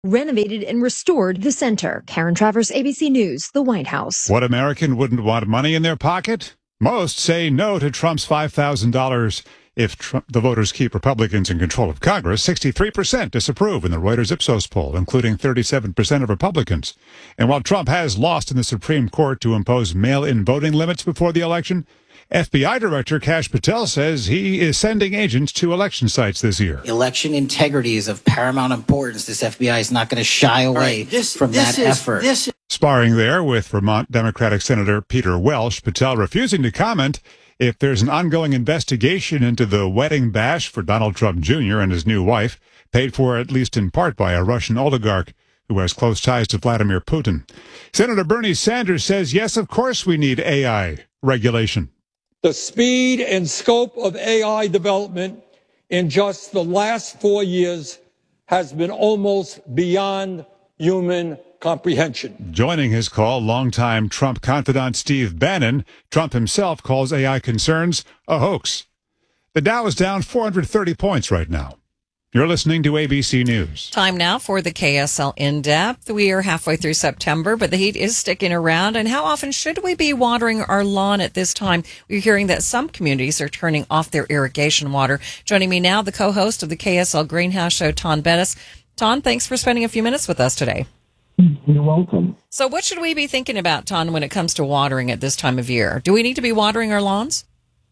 renovated and restored the center. Karen Travers, ABC News, the White House. What American wouldn't want money in their pocket? Most say no to Trump's $5,000 if the voters keep Republicans in control of Congress. 63% disapprove in the Reuters Ipsos poll, including 37% of Republicans. And while Trump has lost in the Supreme Court to impose mail-in voting limits before the election, FBI Director Kash Patel says he is sending agents to election sites this year. Election integrity is of paramount importance. This FBI is not going to shy away from that effort. Sparring there with Vermont Democratic Senator Peter Welch, Patel refusing to comment if there's an ongoing investigation into the wedding bash for Donald Trump Jr. and his new wife, paid for at least in part by a Russian oligarch who has close ties to Vladimir Putin. Senator Bernie Sanders says, yes, of course we need AI regulation. The speed and scope of AI development in just the last 4 years has been almost beyond human comprehension. Joining his call, longtime Trump confidant Steve Bannon. Trump himself calls AI concerns a hoax. The Dow is down 430 points right now. You're listening to ABC News. Time now for the KSL In-Depth. We are halfway through September, but the heat is sticking around. And how often should we be watering our lawn at this time? We're hearing that some communities are turning off their irrigation water. Joining me now, the co-host of the KSL Greenhouse Show, Ton Bettis. Ton, thanks for spending a few minutes with us today. You're welcome. So what should we be thinking about, Ton, when it comes to watering at this time of year? Do we need to be watering our lawns?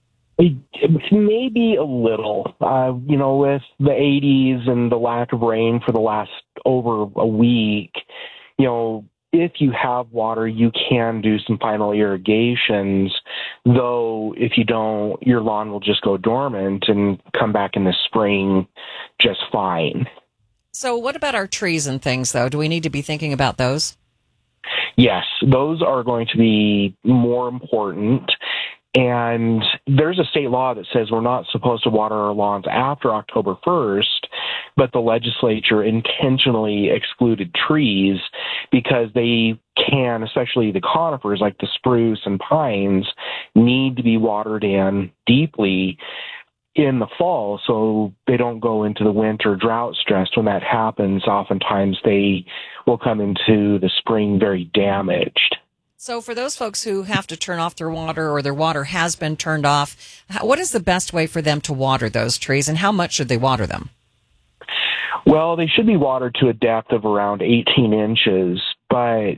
Maybe a little. With the 80s and the lack of rain for the last over a week, if you have water, you can do some final irrigations, though if you don't, your lawn will just go dormant and come back in the spring just fine. So what about our trees and things, though? Do we need to be thinking about those? Yes, those are going to be more important. And there's a state law that says we're not supposed to water our lawns after October 1st, but the legislature intentionally excluded trees because they can, especially the conifers like the spruce and pines, need to be watered in deeply in the fall so they don't go into the winter drought stressed. When that happens, oftentimes they will come into the spring very damaged. So for those folks who have to turn off their water or their water has been turned off, what is the best way for them to water those trees and how much should they water them? Well, they should be watered to a depth of around 18 inches, but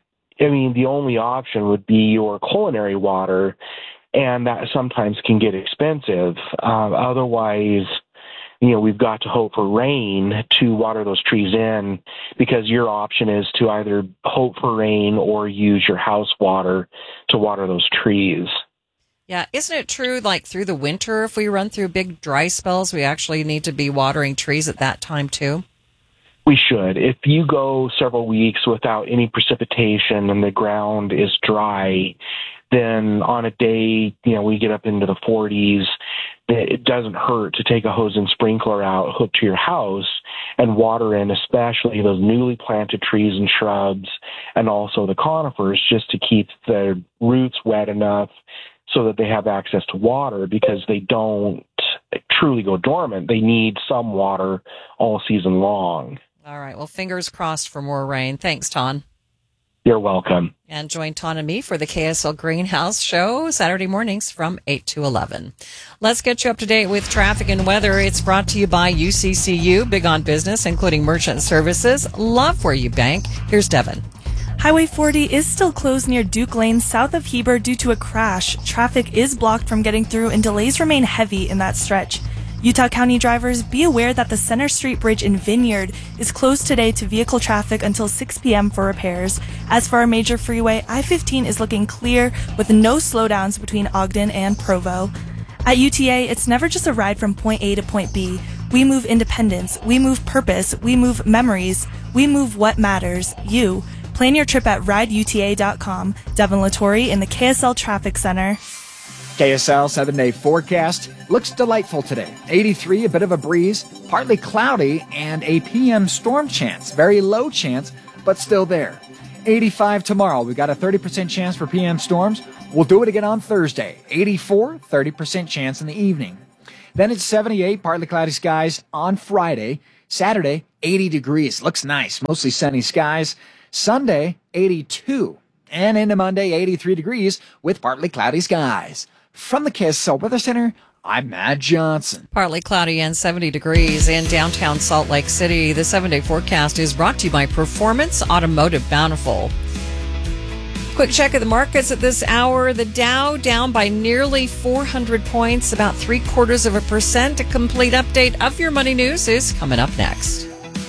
the only option would be your culinary water, and that sometimes can get expensive. Otherwise, we've got to hope for rain to water those trees in, because your option is to either hope for rain or use your house water to water those trees. Yeah. Isn't it true, like through the winter, if we run through big dry spells, we actually need to be watering trees at that time too? We should. If you go several weeks without any precipitation and the ground is dry, then on a day, we get up into the 40s, it doesn't hurt to take a hose and sprinkler out hooked to your house and water in, especially those newly planted trees and shrubs and also the conifers, just to keep their roots wet enough so that they have access to water, because they don't truly go dormant. They need some water all season long. All right. Well, fingers crossed for more rain. Thanks, Ton. You're welcome. And join Ton and me for the KSL Greenhouse Show Saturday mornings from 8 to 11. Let's get you up to date with traffic and weather. It's brought to you by UCCU, big on business, including merchant services. Love where you bank. Here's Devin. Highway 40 is still closed near Duke Lane south of Heber due to a crash. Traffic is blocked from getting through and delays remain heavy in that stretch. Utah County drivers, be aware that the Center Street Bridge in Vineyard is closed today to vehicle traffic until 6 p.m. for repairs. As for our major freeway, I-15 is looking clear with no slowdowns between Ogden and Provo. At UTA, it's never just a ride from point A to point B. We move independence, we move purpose, we move memories, we move what matters, you. Plan your trip at rideuta.com. Devin Latore in the KSL Traffic Center. KSL 7-day forecast looks delightful today. 83, a bit of a breeze, partly cloudy, and a PM storm chance. Very low chance, but still there. 85 tomorrow. We got a 30% chance for PM storms. We'll do it again on Thursday. 84, 30% chance in the evening. Then it's 78, partly cloudy skies on Friday. Saturday, 80 degrees. Looks nice. Mostly sunny skies. Sunday, 82. And into Monday, 83 degrees with partly cloudy skies. From the KSL Weather Center, I'm Matt Johnson. Partly cloudy and 70 degrees in downtown Salt Lake City. The 7-day forecast is brought to you by Performance Automotive Bountiful. Quick check of the markets at this hour. The Dow down by nearly 400 points, about 0.75%. A complete update of your money news is coming up next.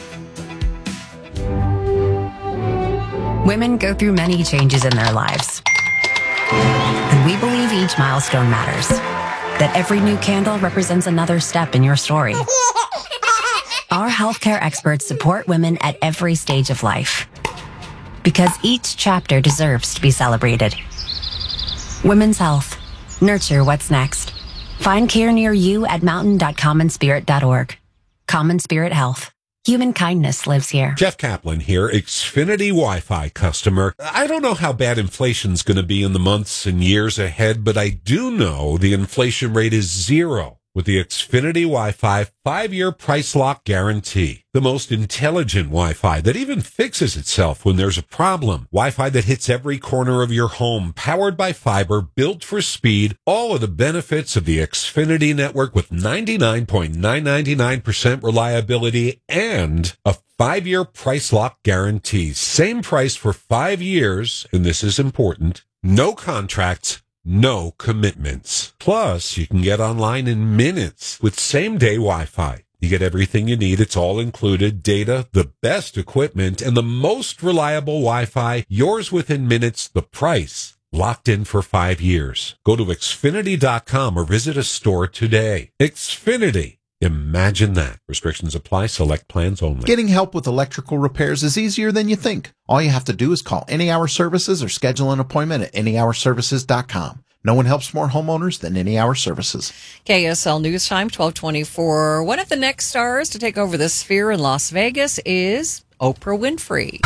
Women go through many changes in their lives. And we believe each milestone matters. That every new candle represents another step in your story. Our healthcare experts support women at every stage of life. Because each chapter deserves to be celebrated. Women's health. Nurture what's next. Find care near you at mountain.commonspirit.org. Common Spirit Health. Human kindness lives here. Jeff Kaplan here, Xfinity Wi-Fi customer. I don't know how bad inflation's going to be in the months and years ahead, but I do know the inflation rate is 0 with the Xfinity Wi-Fi 5-year price lock guarantee. The most intelligent Wi-Fi that even fixes itself when there's a problem. Wi-Fi that hits every corner of your home, powered by fiber, built for speed. All of the benefits of the Xfinity network with 99.999% reliability and a 5-year price lock guarantee. Same price for 5 years, and this is important. No contracts. No commitments. Plus, you can get online in minutes with same-day Wi-Fi. You get everything you need. It's all included. Data, the best equipment, and the most reliable Wi-Fi. Yours within minutes. The price. Locked in for 5 years. Go to Xfinity.com or visit a store today. Xfinity. Imagine that. Restrictions apply. Select plans only. Getting help with electrical repairs is easier than you think. All you have to do is call Any Hour Services or schedule an appointment at anyhourservices.com. No one helps more homeowners than Any Hour Services. KSL News Time, 1224. One of the next stars to take over the Sphere in Las Vegas is Oprah Winfrey.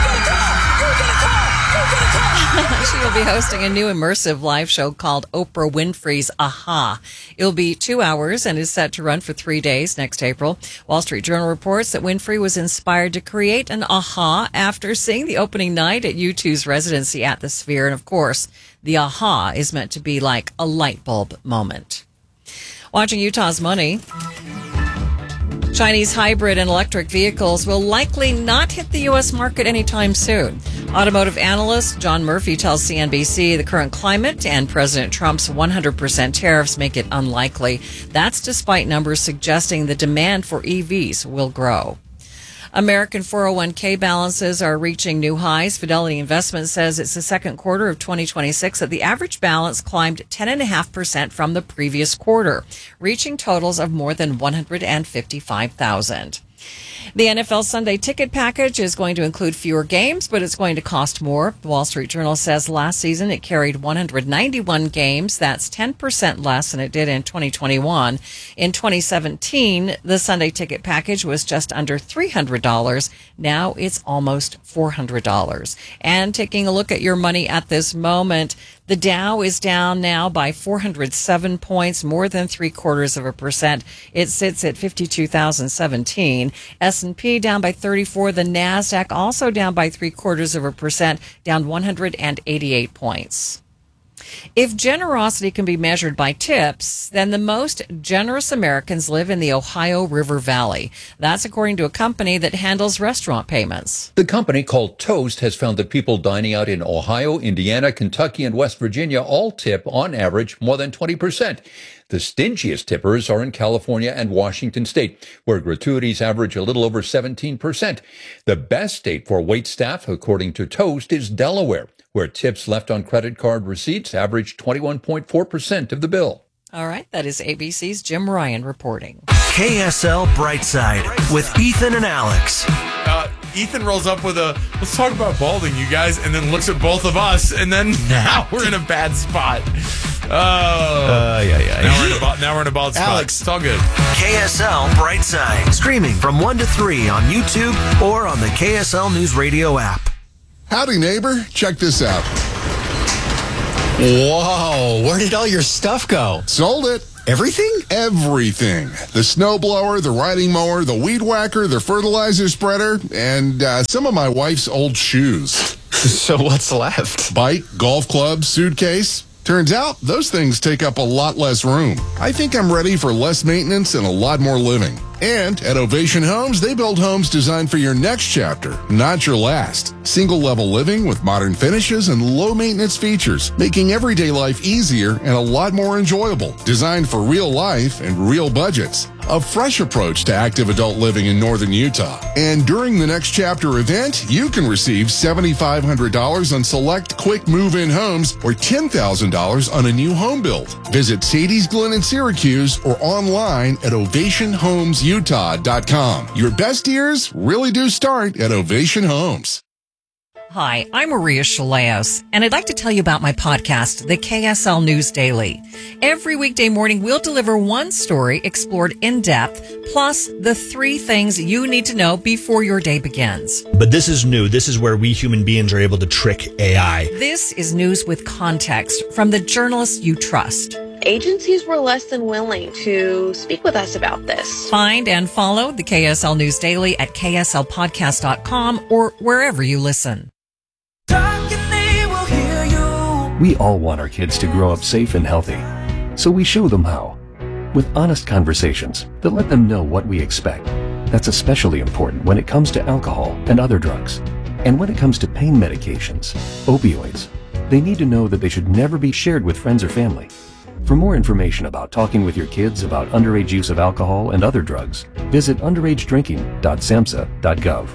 She will be hosting a new immersive live show called Oprah Winfrey's Aha. It'll be 2 hours and is set to run for 3 days next April. Wall Street Journal reports that Winfrey was inspired to create an aha after seeing the opening night at U2's residency at the Sphere. And of course, the aha is meant to be like a light bulb moment. Watching Utah's money. Chinese hybrid and electric vehicles will likely not hit the U.S. market anytime soon. Automotive analyst John Murphy tells CNBC the current climate and President Trump's 100% tariffs make it unlikely. That's despite numbers suggesting the demand for EVs will grow. American 401k balances are reaching new highs. Fidelity Investments says it's the second quarter of 2026 that the average balance climbed 10.5% from the previous quarter, reaching totals of more than 155,000. The NFL Sunday ticket package is going to include fewer games, but it's going to cost more. The Wall Street Journal says last season it carried 191 games. That's 10% less than it did in 2021. In 2017, the Sunday ticket package was just under $300. Now it's almost $400. And taking a look at your money at this moment, the Dow is down now by 407 points, more than 0.75%. It sits at 52,017. S&P down by 34. The NASDAQ also down by 0.75%, down 188 points. If generosity can be measured by tips, then the most generous Americans live in the Ohio River Valley. That's according to a company that handles restaurant payments. The company, called Toast, has found that people dining out in Ohio, Indiana, Kentucky, and West Virginia all tip, on average, more than 20%. The stingiest tippers are in California and Washington State, where gratuities average a little over 17%. The best state for waitstaff, according to Toast, is Delaware, where tips left on credit card receipts average 21.4% of the bill. All right, that is ABC's Jim Ryan reporting. KSL Brightside with Ethan and Alex. Ethan rolls up with let's talk about balding, you guys, and then looks at both of us, and then now we're in a bad spot. Now we're in a bald spot. Alex. It's all good. KSL Brightside. Streaming from 1 to 3 on YouTube or on the KSL News Radio app. Howdy, neighbor. Check this out. Whoa, where did all your stuff go? Sold it. Everything? Everything. The snowblower, the riding mower, the weed whacker, the fertilizer spreader, and some of my wife's old shoes. So what's left? Bike, golf club, suitcase. Turns out those things take up a lot less room. I think I'm ready for less maintenance and a lot more living. And at Ovation Homes, they build homes designed for your next chapter, not your last. Single-level living with modern finishes and low-maintenance features, making everyday life easier and a lot more enjoyable. Designed for real life and real budgets. A fresh approach to active adult living in northern Utah. And during the Next Chapter event, you can receive $7,500 on select quick move-in homes or $10,000 on a new home build. Visit Sadie's Glen in Syracuse or online at OvationHomesUtah.com. Your best years really do start at Ovation Homes. Hi, I'm Maria Chaleos, and I'd like to tell you about my podcast, the KSL News Daily. Every weekday morning, we'll deliver one story explored in depth, plus the 3 things you need to know before your day begins. But this is new. This is where we human beings are able to trick AI. This is news with context from the journalists you trust. Agencies were less than willing to speak with us about this. Find and follow the KSL News Daily at kslpodcast.com or wherever you listen. We all want our kids to grow up safe and healthy, so we show them how. With honest conversations that let them know what we expect. That's especially important when it comes to alcohol and other drugs. And when it comes to pain medications, opioids, they need to know that they should never be shared with friends or family. For more information about talking with your kids about underage use of alcohol and other drugs, visit underagedrinking.samhsa.gov.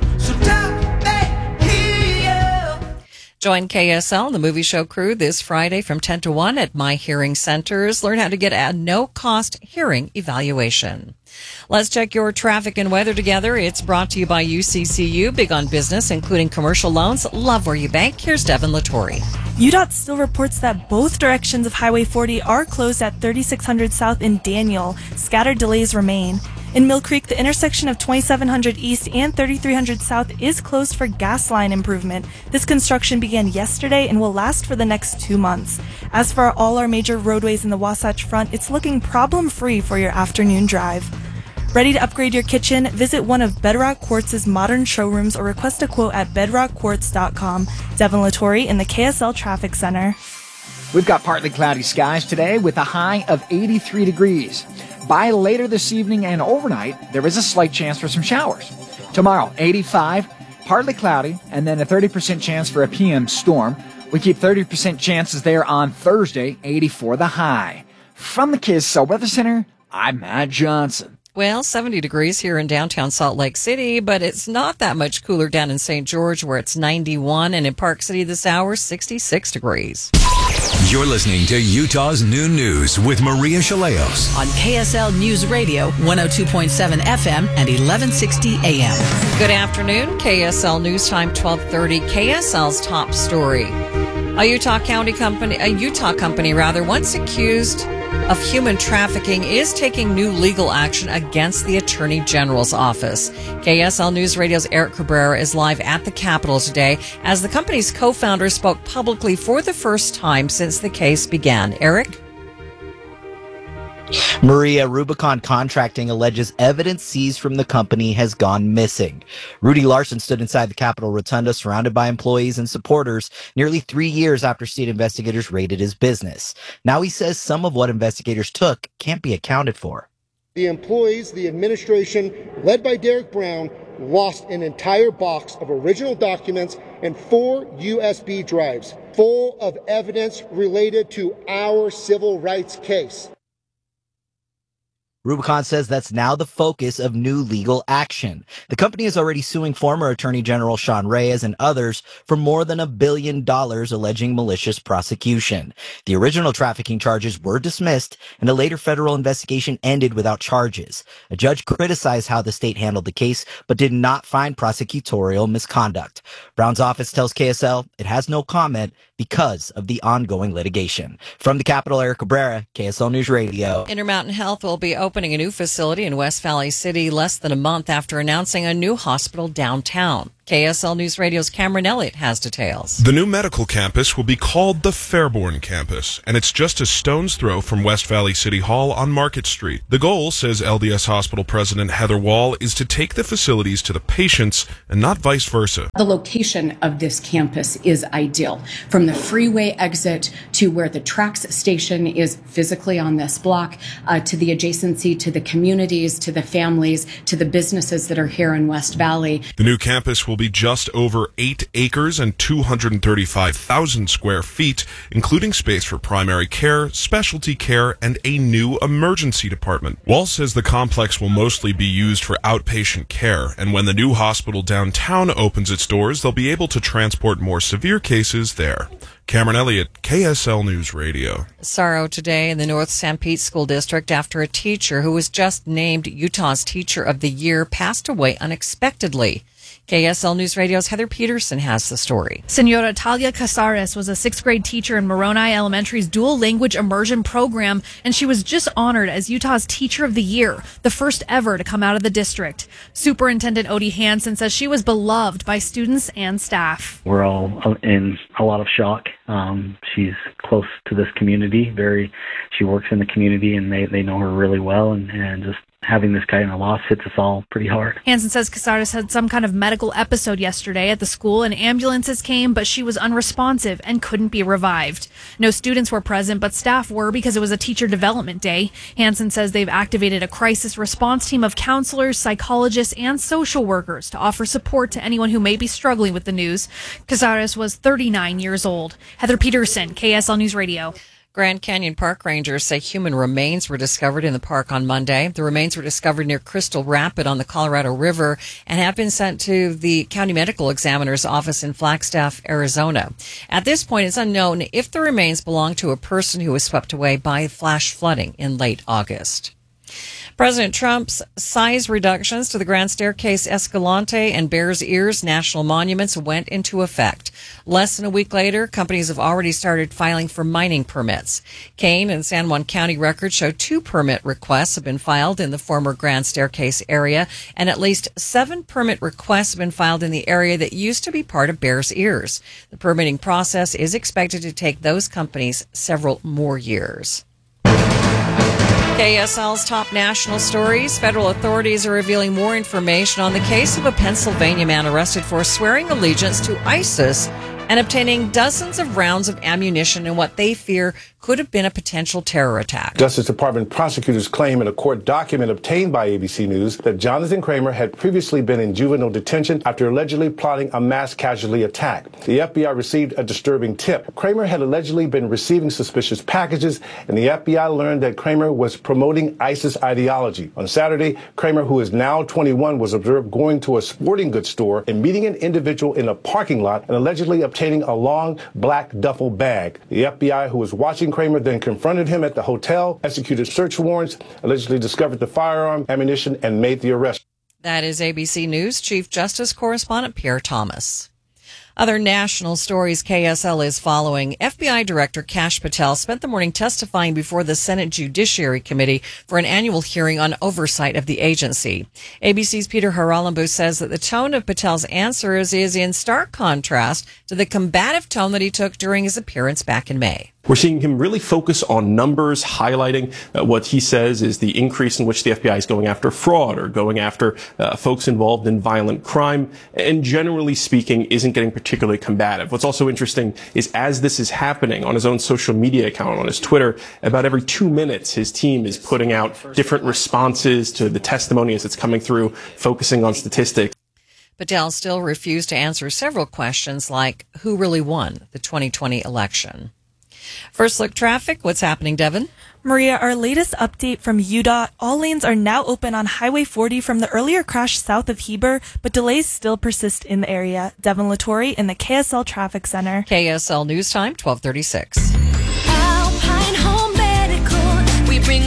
Join KSL, the movie show crew, this Friday from 10 to 1 at My Hearing Centers. Learn how to get a no-cost hearing evaluation. Let's check your traffic and weather together. It's brought to you by UCCU, big on business, including commercial loans. Love where you bank. Here's Devin Latore. UDOT still reports that both directions of Highway 40 are closed at 3600 South in Daniel. Scattered delays remain. In Mill Creek, the intersection of 2700 East and 3300 South is closed for gas line improvement. This construction began yesterday and will last for the next 2 months. As for all our major roadways in the Wasatch Front, it's looking problem-free for your afternoon drive. Ready to upgrade your kitchen? Visit one of Bedrock Quartz's modern showrooms or request a quote at bedrockquartz.com. Devin Latore in the KSL Traffic Center. We've got partly cloudy skies today with a high of 83 degrees. By later this evening and overnight, there is a slight chance for some showers. Tomorrow, 85, partly cloudy, and then a 30% chance for a PM storm. We keep 30% chances there on Thursday, 84 the high. From the KSL Weather Center, I'm Matt Johnson. Well, 70 degrees here in downtown Salt Lake City, but it's not that much cooler down in St. George where it's 91, and in Park City this hour, 66 degrees. You're listening to Utah's Noon News with Maria Chaleos on KSL News Radio, 102.7 FM and 1160 AM. Good afternoon. KSL News Time, 1230. KSL's top story. A Utah company, once accused of human trafficking, is taking new legal action against the Attorney General's office. KSL News Radio's Eric Cabrera is live at the Capitol today as the company's co-founder spoke publicly for the first time since the case began. Eric? Maria, Rubicon Contracting alleges evidence seized from the company has gone missing. Rudy Larson stood inside the Capitol Rotunda surrounded by employees and supporters nearly 3 years after state investigators raided his business. Now he says some of what investigators took can't be accounted for. The employees, the administration, led by Derek Brown, lost an entire box of original documents and 4 USB drives full of evidence related to our civil rights case. Rubicon says that's now the focus of new legal action. The company is already suing former Attorney General Sean Reyes and others for more than $1 billion alleging malicious prosecution. The original trafficking charges were dismissed and a later federal investigation ended without charges. A judge criticized how the state handled the case, but did not find prosecutorial misconduct. Brown's office tells KSL it has no comment because of the ongoing litigation. From the Capitol, Eric Cabrera, KSL News Radio. Intermountain Health will be opening a new facility in West Valley City less than a month after announcing a new hospital downtown. KSL News Radio's Cameron Elliott has details. The new medical campus will be called the Fairborn Campus, and it's just a stone's throw from West Valley City Hall on Market Street. The goal, says LDS Hospital President Heather Wall, is to take the facilities to the patients and not vice versa. The location of this campus is ideal. From the freeway exit to where the TRAX station is physically on this block, to the adjacency to the communities, to the families, to the businesses that are here in West Valley. The new campus will be just over 8 acres and 235,000 square feet, including space for primary care, specialty care, and a new emergency department. Wall says the complex will mostly be used for outpatient care, and when the new hospital downtown opens its doors, they'll be able to transport more severe cases there. Cameron Elliott, KSL News Radio. Sorrow today in the North St. Pete School District after a teacher who was just named Utah's Teacher of the Year passed away unexpectedly. KSL News Radio's Heather Peterson has the story. Senora Talia Casares was a 6th grade teacher in Moroni Elementary's dual language immersion program, and she was just honored as Utah's Teacher of the Year, the first ever to come out of the district. Superintendent Odie Hansen says she was beloved by students and staff. We're all in a lot of shock. She's close to this community. She works in the community, and they know her really well, and just having this kind of loss hits us all pretty hard. Hansen says Casares had some kind of medical episode yesterday at the school, and ambulances came, but she was unresponsive and couldn't be revived. No students were present, but staff were because it was a teacher development day. Hansen says they've activated a crisis response team of counselors, psychologists, and social workers to offer support to anyone who may be struggling with the news. Casares was 39 years old. Heather Peterson, KSL News Radio. Grand Canyon Park Rangers say human remains were discovered in the park on Monday. The remains were discovered near Crystal Rapid on the Colorado River and have been sent to the County Medical Examiner's office in Flagstaff, Arizona. At this point, it's unknown if the remains belong to a person who was swept away by flash flooding in late August. President Trump's size reductions to the Grand Staircase Escalante and Bears Ears national monuments went into effect. Less than a week later, companies have already started filing for mining permits. Kane and San Juan County records show 2 permit requests have been filed in the former Grand Staircase area, and at least 7 permit requests have been filed in the area that used to be part of Bears Ears. The permitting process is expected to take those companies several more years. KSL's top national stories. Federal authorities are revealing more information on the case of a Pennsylvania man arrested for swearing allegiance to ISIS and obtaining dozens of rounds of ammunition in what they fear could have been a potential terror attack. Justice Department prosecutors claim in a court document obtained by ABC News that Jonathan Kramer had previously been in juvenile detention after allegedly plotting a mass casualty attack. The FBI received a disturbing tip. Kramer had allegedly been receiving suspicious packages, and the FBI learned that Kramer was promoting ISIS ideology. On Saturday, Kramer, who is now 21, was observed going to a sporting goods store and meeting an individual in a parking lot and allegedly obtaining a long black duffel bag. The FBI, who was watching Kramer, then confronted him at the hotel, executed search warrants, allegedly discovered the firearm, ammunition, and made the arrest. That is ABC News Chief Justice Correspondent Pierre Thomas. Other national stories KSL is following. FBI Director Kash Patel spent the morning testifying before the Senate Judiciary Committee for an annual hearing on oversight of the agency. ABC's Peter Haralambou says that the tone of Patel's answers is in stark contrast to the combative tone that he took during his appearance back in May. We're seeing him really focus on numbers, highlighting what he says is the increase in which the FBI is going after fraud or going after folks involved in violent crime, and generally speaking, isn't getting particularly combative. What's also interesting is as this is happening on his own social media account, on his Twitter, about every 2 minutes, his team is putting out different responses to the testimony as it's coming through, focusing on statistics. Patel still refused to answer several questions like who really won the 2020 election. First look traffic. What's happening, Devin? Maria, our latest update from UDOT. All lanes are now open on Highway 40 from the earlier crash south of Heber, but delays still persist in the area. Devin Lattori in the KSL Traffic Center. KSL News Time, 12:36. Alpine Home Medical. We bring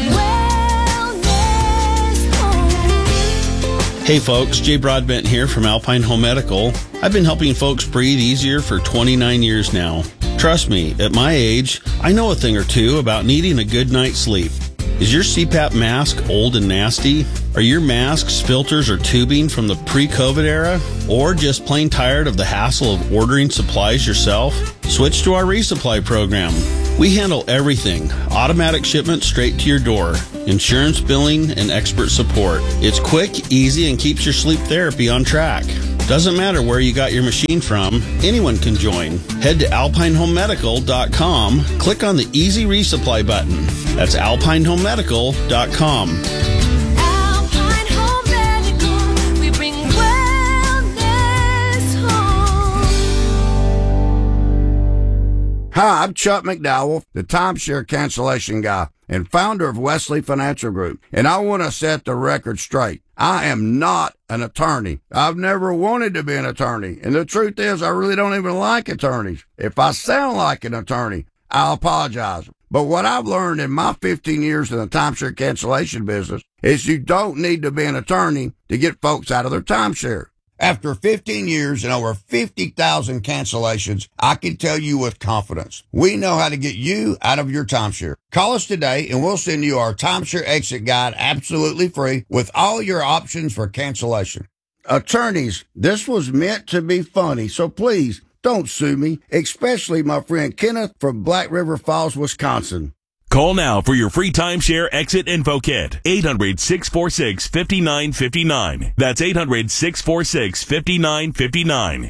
wellness home. Hey folks, Jay Broadbent here from Alpine Home Medical. I've been helping folks breathe easier for 29 years now. Trust me, at my age, I know a thing or two about needing a good night's sleep. Is your CPAP mask old and nasty? Are your masks, filters, or tubing from the pre-COVID era? Or just plain tired of the hassle of ordering supplies yourself? Switch to our resupply program. We handle everything. Automatic shipment straight to your door. Insurance billing and expert support. It's quick, easy, and keeps your sleep therapy on track. Doesn't matter where you got your machine from, anyone can join. Head to alpinehomemedical.com, click on the Easy Resupply button. That's alpinehomemedical.com. Alpine Home Medical, we bring wellness home. Hi, I'm Chuck McDowell, the timeshare cancellation guy and founder of Wesley Financial Group, and I want to set the record straight. I am not an attorney. I've never wanted to be an attorney, and the truth is I really don't even like attorneys. If I sound like an attorney, I'll apologize. But what I've learned in my 15 years in the timeshare cancellation business is you don't need to be an attorney to get folks out of their timeshare. After 15 years and over 50,000 cancellations, I can tell you with confidence, we know how to get you out of your timeshare. Call us today and we'll send you our timeshare exit guide absolutely free with all your options for cancellation. Attorneys, this was meant to be funny, so please don't sue me, especially my friend Kenneth from Black River Falls, Wisconsin. Call now for your free timeshare exit info kit. 800-646-5959. That's 800-646-5959.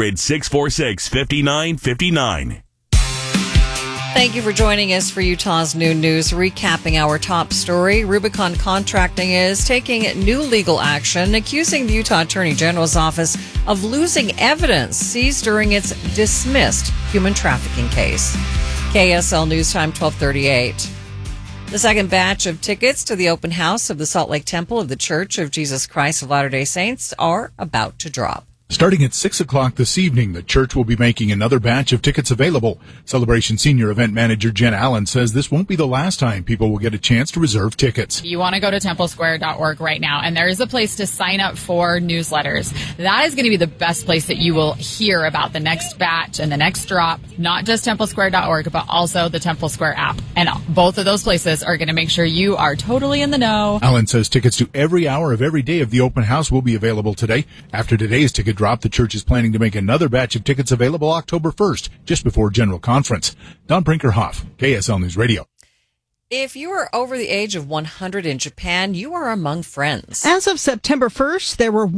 800-646-5959. Thank you for joining us for Utah's Noon News. Recapping our top story, Rubicon Contracting is taking new legal action, accusing the Utah Attorney General's office of losing evidence seized during its dismissed human trafficking case. KSL News Time, 12:38. The second batch of tickets to the open house of the Salt Lake Temple of the Church of Jesus Christ of Latter-day Saints are about to drop. Starting at 6 o'clock this evening, the church will be making another batch of tickets available. Celebration Senior Event Manager Jen Allen says this won't be the last time people will get a chance to reserve tickets. You want to go to templesquare.org right now, and there is a place to sign up for newsletters. That is going to be the best place that you will hear about the next batch and the next drop, not just templesquare.org, but also the Temple Square app. And both of those places are going to make sure you are totally in the know. Allen says tickets to every hour of every day of the open house will be available today. After today's ticket drop, the church is planning to make another batch of tickets available October 1st, just before General Conference. Don Brinkerhoff, KSL News Radio. If you are over the age of 100 in Japan, you are among friends. As of September 1st, there were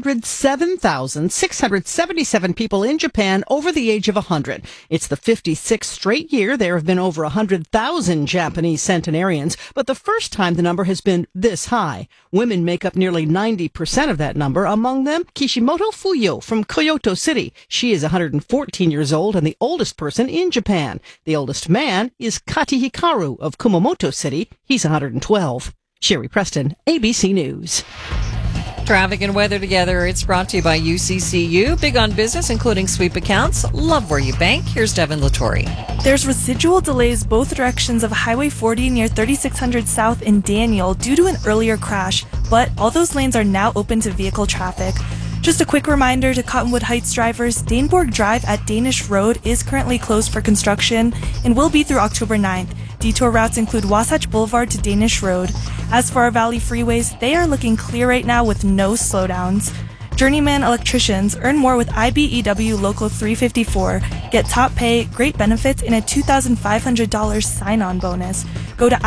107,677 people in Japan over the age of 100. It's the 56th straight year there have been over 100,000 Japanese centenarians, but the first time the number has been this high. Women make up nearly 90% of that number, among them Kishimoto Fuyo from Kyoto City. She is 114 years old and the oldest person in Japan. The oldest man is Kati Hikaru of Kumamoto City. He's 112. Sherry Preston, ABC News. Traffic and weather together. It's brought to you by UCCU. Big on business, including sweep accounts. Love where you bank. Here's Devin Lattori. There's residual delays both directions of Highway 40 near 3600 South in Daniel due to an earlier crash, but all those lanes are now open to vehicle traffic. Just a quick reminder to Cottonwood Heights drivers, Daneborg Drive at Danish Road is currently closed for construction and will be through October 9th. Detour routes include Wasatch Boulevard to Danish Road. As for our Valley freeways, they are looking clear right now with no slowdowns. Journeyman electricians earn more with IBEW Local 354. Get top pay, great benefits, and a $2,500 sign-on bonus. Go to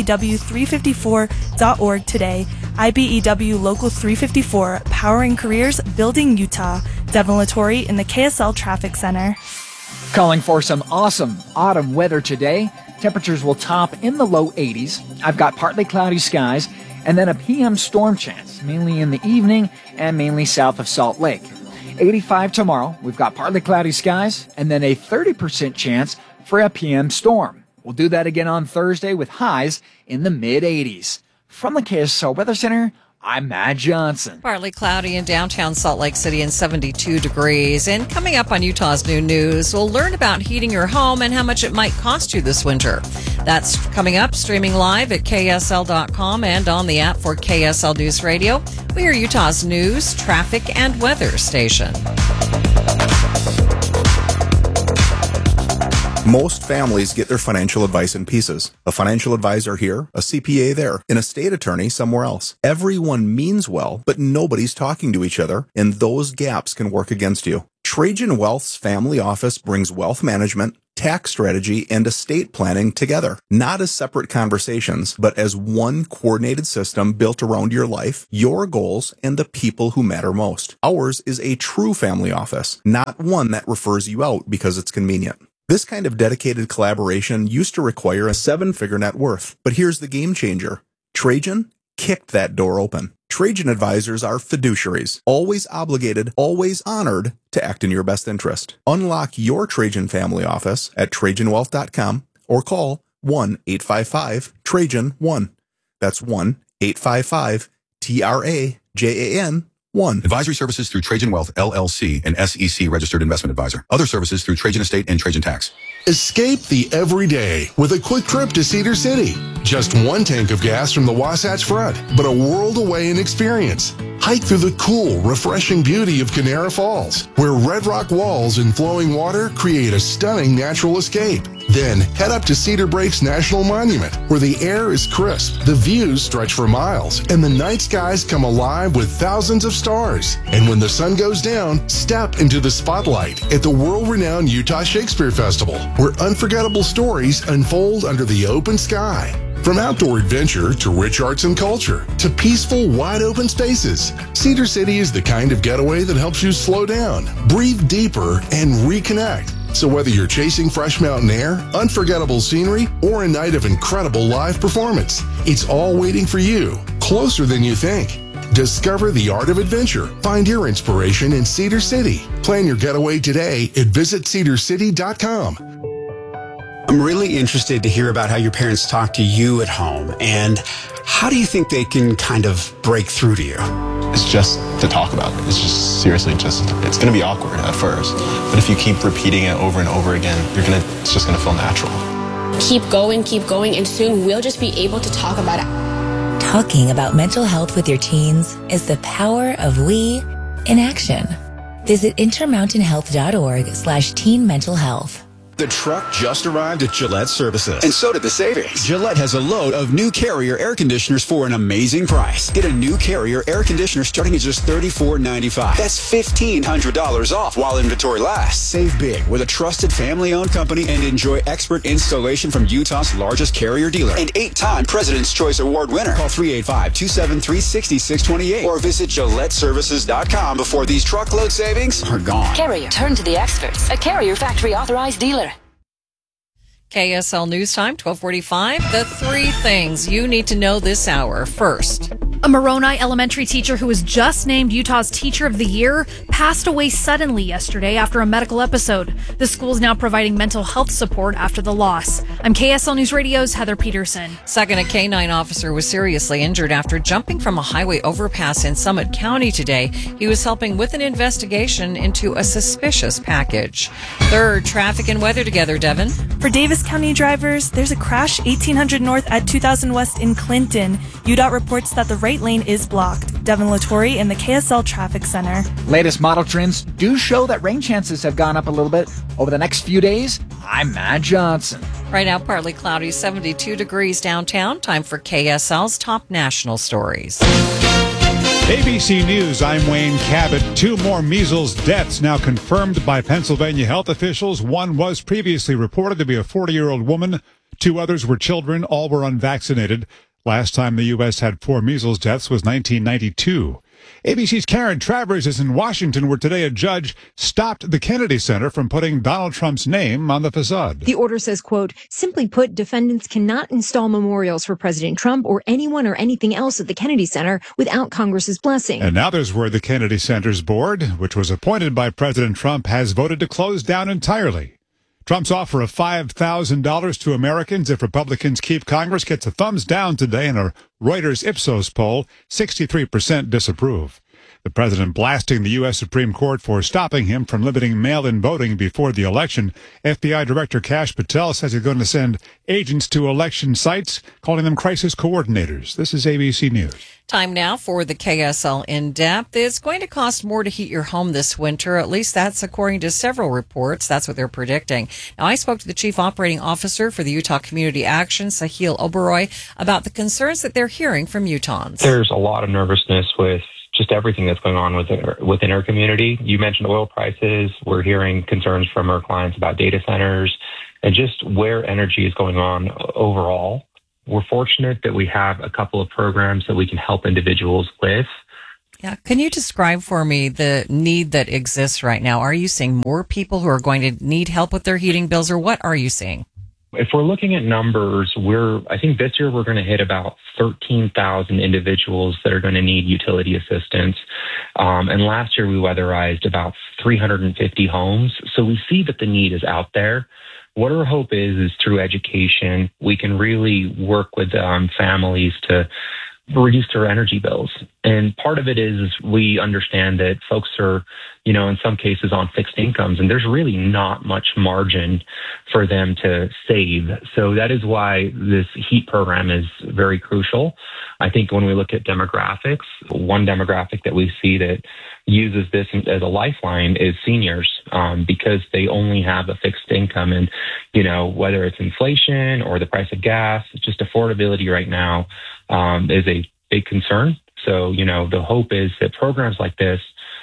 IBEW354.org today. IBEW Local 354, powering careers, building Utah. Devin Lattori in the KSL Traffic Center. Calling for some awesome autumn weather today. Temperatures will top in the low 80s. I've got partly cloudy skies and then a PM storm chance, mainly in the evening and mainly south of Salt Lake. 85 tomorrow. We've got partly cloudy skies and then a 30% chance for a PM storm. We'll do that again on Thursday with highs in the mid-80s. From the KSL Weather Center, I'm Matt Johnson. Partly cloudy in downtown Salt Lake City and 72 degrees. And coming up on Utah's Noon News, we'll learn about heating your home and how much it might cost you this winter. That's coming up, streaming live at KSL.com and on the app for KSL News Radio. We are Utah's news, traffic, and weather station. Most families get their financial advice in pieces. A financial advisor here, a CPA there, an estate attorney somewhere else. Everyone means well, but nobody's talking to each other, and those gaps can work against you. Trajan Wealth's family office brings wealth management, tax strategy, and estate planning together, not as separate conversations, but as one coordinated system built around your life, your goals, and the people who matter most. Ours is a true family office, not one that refers you out because it's convenient. This kind of dedicated collaboration used to require a 7-figure net worth, but here's the game changer. Trajan kicked that door open. Trajan advisors are fiduciaries, always obligated, always honored to act in your best interest. Unlock your Trajan family office at TrajanWealth.com or call 1-855-TRAJAN-1. That's 1-855-TRAJAN-1. Advisory services through Trajan Wealth, LLC, an SEC registered investment advisor. Other services through Trajan Estate and Trajan Tax. Escape the everyday with a quick trip to Cedar City. Just one tank of gas from the Wasatch Front, but a world away in experience. Hike through the cool, refreshing beauty of Canara Falls, where red rock walls and flowing water create a stunning natural escape. Then head up to Cedar Breaks National Monument, where the air is crisp, the views stretch for miles, and the night skies come alive with thousands of stars. And when the sun goes down, step into the spotlight at the world-renowned Utah Shakespeare Festival, where unforgettable stories unfold under the open sky. From outdoor adventure to rich arts and culture to peaceful, wide-open spaces, Cedar City is the kind of getaway that helps you slow down, breathe deeper, and reconnect. So whether you're chasing fresh mountain air, unforgettable scenery, or a night of incredible live performance, it's all waiting for you, closer than you think. Discover the art of adventure. Find your inspiration in Cedar City. Plan your getaway today at visitcedarcity.com. I'm really interested to hear about how your parents talk to you at home, and how do you think they can kind of break through to you? It's just to talk about it. It's just seriously it's going to be awkward at first, but if you keep repeating it over and over again, it's just going to feel natural. Keep going, and soon we'll just be able to talk about it. Talking about mental health with your teens is the power of we in action. Visit intermountainhealth.org/teen mental health. The truck just arrived at Gillette Services. And so did the savings. Gillette has a load of new Carrier air conditioners for an amazing price. Get a new Carrier air conditioner starting at just $34.95. That's $1,500 off while inventory lasts. Save big with a trusted family-owned company and enjoy expert installation from Utah's largest Carrier dealer and 8-time President's Choice Award winner. Call 385-273-6628 or visit GilletteServices.com before these truckload savings are gone. Carrier, turn to the experts. A Carrier factory authorized dealer. KSL News Time, 1245. The 3 things you need to know this hour. First, a Moroni elementary teacher who was just named Utah's Teacher of the Year passed away suddenly yesterday after a medical episode. The school is now providing mental health support after the loss. I'm KSL News Radio's Heather Peterson. Second, a K-9 officer was seriously injured after jumping from a highway overpass in Summit County today. He was helping with an investigation into a suspicious package. Third, traffic and weather together, Devin. For Davis County drivers, there's a crash 1800 North at 2000 West in Clinton. UDOT reports that the right lane is blocked. Devin Latore in the KSL Traffic Center. Latest model trends do show that rain chances have gone up a little bit over the next few days. I'm Matt Johnson. Right now, partly cloudy, 72 degrees downtown. Time for KSL's top national stories. ABC News, I'm Wayne Cabot. 2 more measles deaths now confirmed by Pennsylvania health officials. One was previously reported to be a 40-year-old woman. 2 others were children. All were unvaccinated. Last time the U.S. had 4 measles deaths was 1992. ABC's Karen Travers is in Washington, where today a judge stopped the Kennedy Center from putting Donald Trump's name on the facade. The order says, quote, simply put, defendants cannot install memorials for President Trump or anyone or anything else at the Kennedy Center without Congress's blessing. And now there's word the Kennedy Center's board, which was appointed by President Trump, has voted to close down entirely. Trump's offer of $5,000 to Americans if Republicans keep Congress gets a thumbs down today in a Reuters Ipsos poll. 63% disapprove. The president blasting the U.S. Supreme Court for stopping him from limiting mail-in voting before the election. FBI Director Kash Patel says he's going to send agents to election sites, calling them crisis coordinators. This is ABC News. Time now for the KSL In-Depth. It's going to cost more to heat your home this winter. At least that's according to several reports. That's what they're predicting. Now, I spoke to the Chief Operating Officer for the Utah Community Action, Sahil Oberoi, about the concerns that they're hearing from Utahns. There's a lot of nervousness with just everything that's going on within our community. You mentioned oil prices. We're hearing concerns from our clients about data centers and just where energy is going on overall. We're fortunate that we have a couple of programs that we can help individuals with. Yeah. Can you describe for me the need that exists right now? Are you seeing more people who are going to need help with their heating bills, or what are you seeing? If we're looking at numbers, I think this year we're going to hit about 13,000 individuals that are going to need utility assistance. And last year we weatherized about 350 homes. So we see that the need is out there. What our hope is through education, we can really work with families to reduce their energy bills. And part of it is we understand that folks are, in some cases on fixed incomes, and there's really not much margin for them to save. So that is why this HEAT program is very crucial. I think when we look at demographics, one demographic that we see that uses this as a lifeline is seniors, because they only have a fixed income. And, whether it's inflation or the price of gas, just affordability right now is a big concern. So, the hope is that programs like this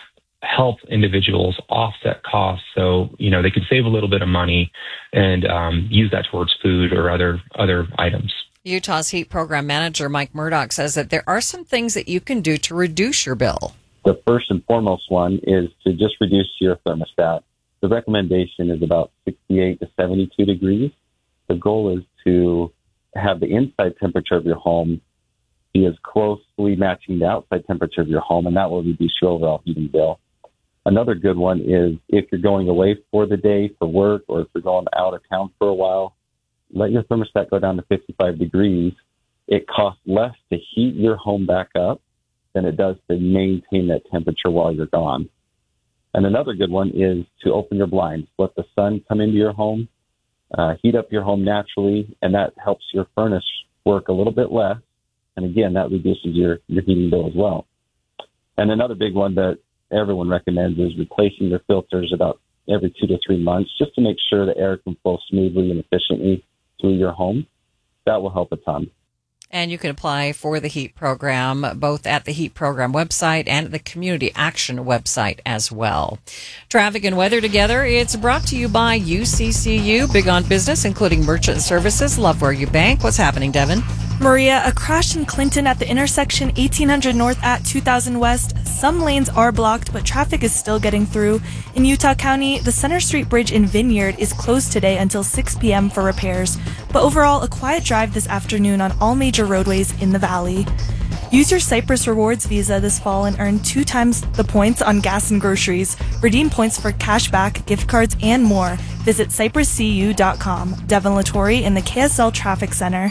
help individuals offset costs so, they can save a little bit of money and use that towards food or other items. Utah's HEAT program manager, Mike Murdoch, says that there are some things that you can do to reduce your bill. The first and foremost one is to just reduce your thermostat. The recommendation is about 68 to 72 degrees. The goal is to have the inside temperature of your home be as closely matching the outside temperature of your home, and that will reduce your overall heating bill. Another good one is if you're going away for the day for work, or if you're going out of town for a while, let your thermostat go down to 55 degrees. It costs less to heat your home back up than it does to maintain that temperature while you're gone. And another good one is to open your blinds. Let the sun come into your home, heat up your home naturally, and that helps your furnace work a little bit less. And again, that reduces your heating bill as well. And another big one that everyone recommends is replacing your filters about every 2 to 3 months, just to make sure the air can flow smoothly and efficiently through your home. That will help a ton. And you can apply for the HEAT program, both at the HEAT program website and at the Community Action website as well. Traffic and weather together. It's brought to you by UCCU, big on business, including merchant services. Love where you bank. What's happening, Devin? Maria, a crash in Clinton at the intersection 1800 North at 2000 West. Some lanes are blocked, but traffic is still getting through. In Utah County, the Center Street Bridge in Vineyard is closed today until 6 p.m. for repairs. But overall, a quiet drive this afternoon on all major roadways in the valley. Use your Cypress Rewards Visa this fall and earn 2 times the points on gas and groceries. Redeem points for cash back, gift cards, and more. Visit cypresscu.com. Devin Latore in the KSL Traffic Center.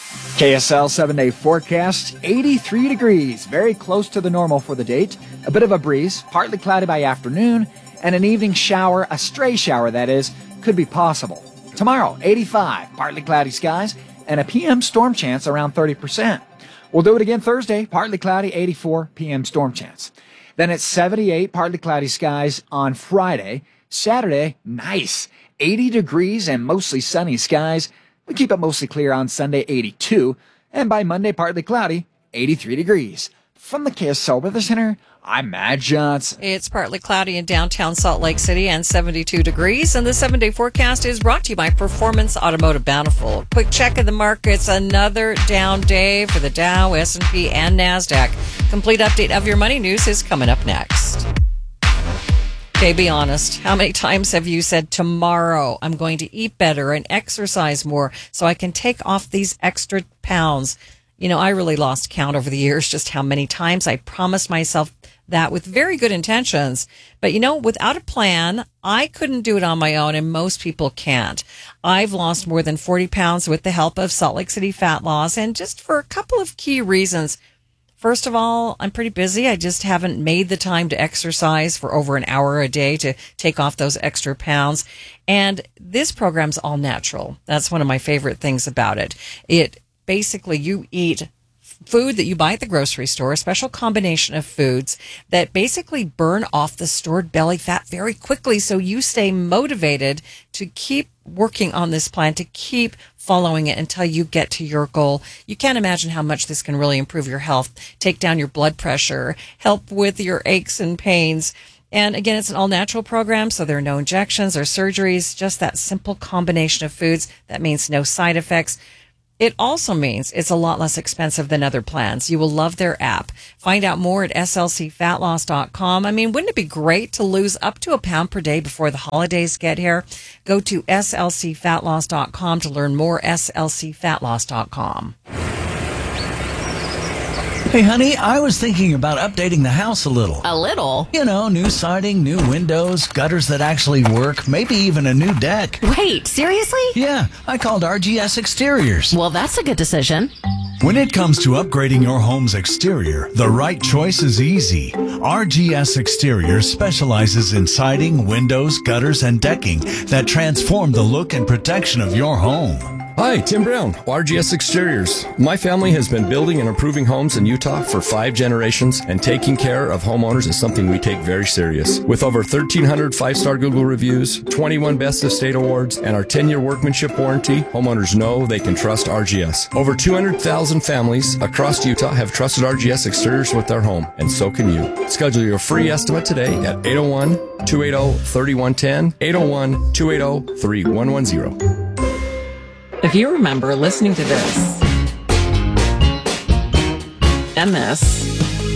KSL 7-day forecast, 83 degrees, very close to the normal for the date. A bit of a breeze, partly cloudy by afternoon, and an evening shower, a stray shower that is, could be possible. Tomorrow, 85, partly cloudy skies, and a PM storm chance around 30%. We'll do it again Thursday, partly cloudy, 84 PM storm chance. Then it's 78, partly cloudy skies on Friday. Saturday, nice, 80 degrees and mostly sunny skies. We keep it mostly clear on Sunday, 82, and by Monday, partly cloudy, 83 degrees. From the KSL Weather Center, I'm Matt Johnson. It's partly cloudy in downtown Salt Lake City and 72 degrees, and the 7-day forecast is brought to you by Performance Automotive Bountiful. Quick check of the markets, another down day for the Dow, S&P, and NASDAQ. Complete update of your money news is coming up next. Okay, be honest. How many times have you said, tomorrow I'm going to eat better and exercise more so I can take off these extra pounds? I really lost count over the years just how many times I promised myself that with very good intentions. But, without a plan, I couldn't do it on my own, and most people can't. I've lost more than 40 pounds with the help of Salt Lake City Fat Loss, and just for a couple of key reasons. First of all, I'm pretty busy. I just haven't made the time to exercise for over an hour a day to take off those extra pounds. And this program's all natural. That's one of my favorite things about it. It basically, you eat food that you buy at the grocery store, a special combination of foods that basically burn off the stored belly fat very quickly, so you stay motivated to keep working on this plan, to keep following it until you get to your goal. You can't imagine how much this can really improve your health, take down your blood pressure, help with your aches and pains. And again, it's an all-natural program, so there are no injections or surgeries, just that simple combination of foods. That means no side effects. It also means it's a lot less expensive than other plans. You will love their app. Find out more at slcfatloss.com. I mean, wouldn't it be great to lose up to a pound per day before the holidays get here? Go to slcfatloss.com to learn more, slcfatloss.com. Hey, honey, I was thinking about updating the house a little. A little? You know, new siding, new windows, gutters that actually work, maybe even a new deck. Wait, seriously? Yeah, I called RGS Exteriors. Well, that's a good decision. When it comes to upgrading your home's exterior, the right choice is easy. RGS Exteriors specializes in siding, windows, gutters, and decking that transform the look and protection of your home. Hi, Tim Brown, RGS Exteriors. My family has been building and improving homes in Utah for 5 generations, and taking care of homeowners is something we take very serious. With over 1,300 5-star Google reviews, 21 Best of State awards, and our 10-year workmanship warranty, homeowners know they can trust RGS. Over 200,000 families across Utah have trusted RGS Exteriors with their home, and so can you. Schedule your free estimate today at 801-280-3110, 801-280-3110. If you remember listening to this, and this,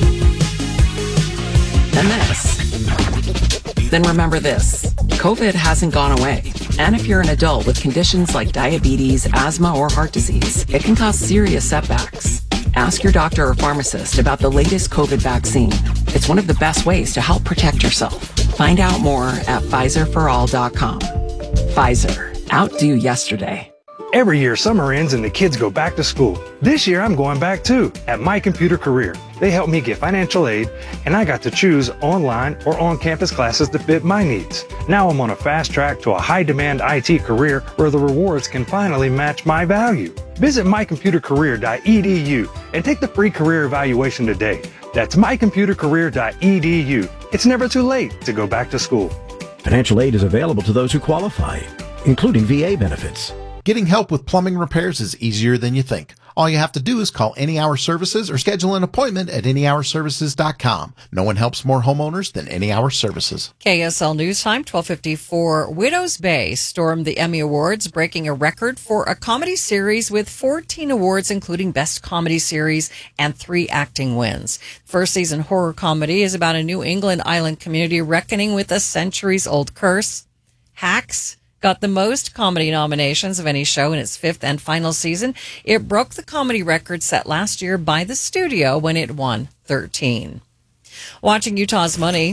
and this, then remember this. COVID hasn't gone away. And if you're an adult with conditions like diabetes, asthma, or heart disease, it can cause serious setbacks. Ask your doctor or pharmacist about the latest COVID vaccine. It's one of the best ways to help protect yourself. Find out more at PfizerForAll.com. Pfizer. Outdo yesterday. Every year, summer ends and the kids go back to school. This year, I'm going back too, at My Computer Career. They helped me get financial aid, and I got to choose online or on-campus classes that fit my needs. Now I'm on a fast track to a high-demand IT career where the rewards can finally match my value. Visit mycomputercareer.edu and take the free career evaluation today. That's mycomputercareer.edu. It's never too late to go back to school. Financial aid is available to those who qualify, including VA benefits. Getting help with plumbing repairs is easier than you think. All you have to do is call Any Hour Services or schedule an appointment at anyhourservices.com. No one helps more homeowners than Any Hour Services. KSL News Time, 12:54. Widows Bay stormed the Emmy Awards, breaking a record for a comedy series with 14 awards, including Best Comedy Series and 3 acting wins. First season horror comedy is about a New England island community reckoning with a centuries-old curse. Hacks got the most comedy nominations of any show in its 5th and final season. It broke the comedy record set last year by The Studio when it won 13. Watching Utah's money,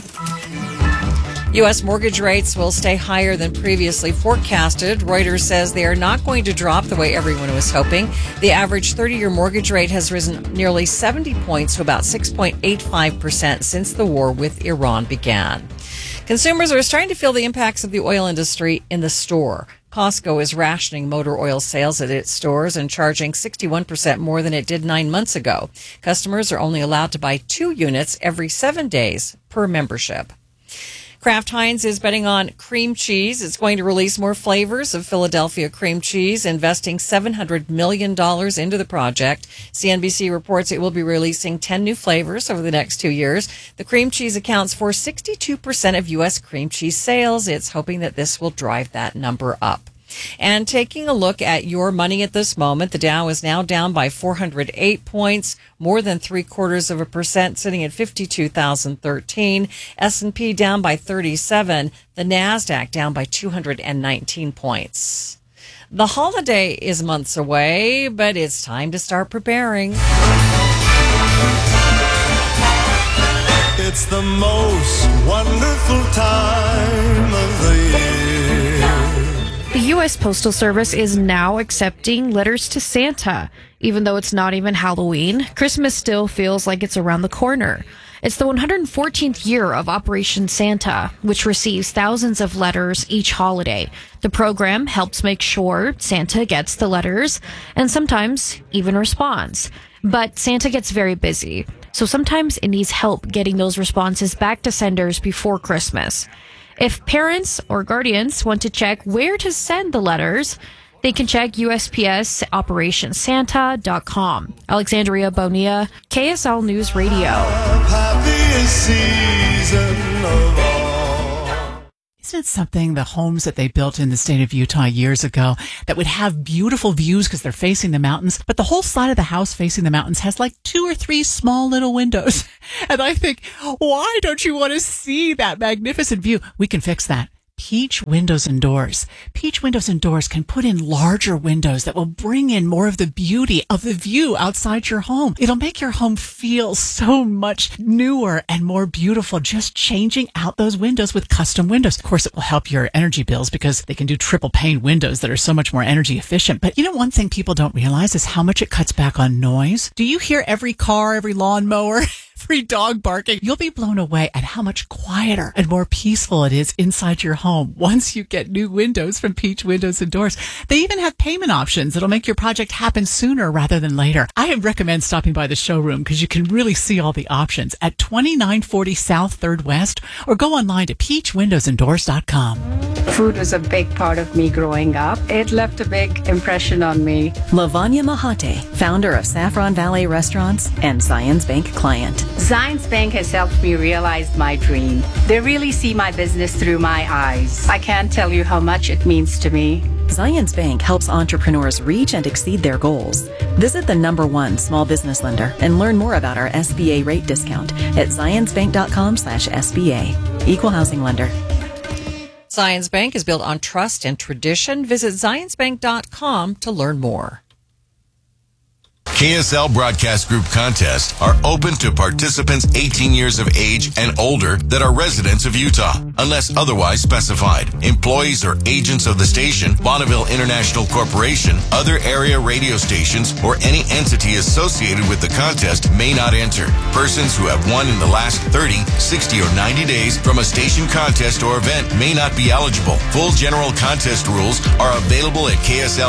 U.S. mortgage rates will stay higher than previously forecasted. Reuters says they are not going to drop the way everyone was hoping. The average 30-year mortgage rate has risen nearly 70 points to about 6.85% since the war with Iran began. Consumers are starting to feel the impacts of the oil industry in the store. Costco is rationing motor oil sales at its stores and charging 61% more than it did 9 months ago. Customers are only allowed to buy 2 units every 7 days per membership. Kraft Heinz is betting on cream cheese. It's going to release more flavors of Philadelphia cream cheese, investing $700 million into the project. CNBC reports it will be releasing 10 new flavors over the next 2 years. The cream cheese accounts for 62% of U.S. cream cheese sales. It's hoping that this will drive that number up. And taking a look at your money at this moment, the Dow is now down by 408 points, more than 0.75%, sitting at 52,013. S&P down by 37. The NASDAQ down by 219 points. The holiday is months away, but it's time to start preparing. It's the most wonderful time of the year. The U.S. Postal Service is now accepting letters to Santa. Even though it's not even Halloween, Christmas still feels like it's around the corner. It's the 114th year of Operation Santa, which receives thousands of letters each holiday. The program helps make sure Santa gets the letters and sometimes even responds. But Santa gets very busy, so sometimes it needs help getting those responses back to senders before Christmas. If parents or guardians want to check where to send the letters, they can check USPS OperationSanta.com. Alexandria Bonilla, KSL News Radio. Isn't it something, the homes that they built in the state of Utah years ago that would have beautiful views because they're facing the mountains, but the whole side of the house facing the mountains has like 2 or 3 small little windows. And I think, why don't you want to see that magnificent view? We can fix that. Peach Windows and Doors. Peach Windows and Doors can put in larger windows that will bring in more of the beauty of the view outside your home. It'll make your home feel so much newer and more beautiful, just changing out those windows with custom windows. Of course, it will help your energy bills because they can do triple pane windows that are so much more energy efficient. But you know, one thing people don't realize is how much it cuts back on noise. Do you hear every car, every lawnmower, every dog barking? You'll be blown away at how much quieter and more peaceful it is inside your home once you get new windows from Peach Windows and Doors. They even have payment options that'll make your project happen sooner rather than later. I recommend stopping by the showroom because you can really see all the options at 2940 South 3rd West, or go online to peachwindowsanddoors.com. Food was a big part of me growing up. It left a big impression on me. Lavanya Mahate, founder of Saffron Valley Restaurants and Zions Bank client. Zions Bank has helped me realize my dream. They really see my business through my eyes. I can't tell you how much it means to me. Zions Bank helps entrepreneurs reach and exceed their goals. Visit the #1 small business lender and learn more about our SBA rate discount at zionsbank.com/SBA. Equal housing lender. Zions Bank is built on trust and tradition. Visit zionsbank.com to learn more. KSL Broadcast Group contests are open to participants 18 years of age and older that are residents of Utah, unless otherwise specified. Employees or agents of the station, Bonneville International Corporation, other area radio stations, or any entity associated with the contest may not enter. Persons who have won in the last 30, 60, or 90 days from a station contest or event may not be eligible. Full general contest rules are available at